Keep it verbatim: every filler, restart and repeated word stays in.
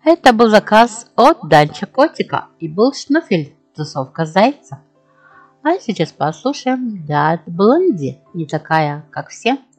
Это был заказ от Данча Котика и был шнуфель, тусовка зайца. А сейчас послушаем That Blondie, не такая, как все.